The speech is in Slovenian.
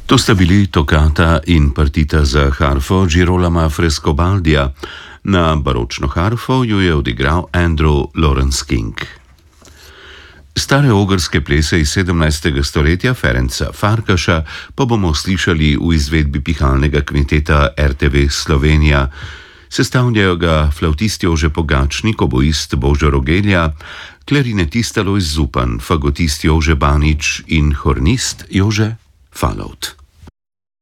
To sta bili tokata in partita za harfo Girolama Frescobaldija. Na baročno harfo jo je odigral Andrew Lawrence King. Stare ogrske plese iz 17. stoletja Ferenca Farkaša pa bomo slišali v izvedbi pihalnega kvinteta RTV Slovenija. Sestavljajo ga flavtist Jože Pogačnik, oboist Božo Rogelja, klarinetist Alojz Zupan, fagotist Jože Banič in hornist Jože Falovt.